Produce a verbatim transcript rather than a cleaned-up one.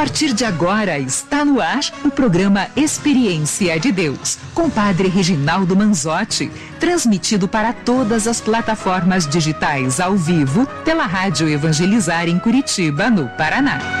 partir de agora está no ar o programa Experiência de Deus, com Padre Reginaldo Manzotti, transmitido para todas as plataformas digitais ao vivo pela Rádio Evangelizar em Curitiba, no Paraná.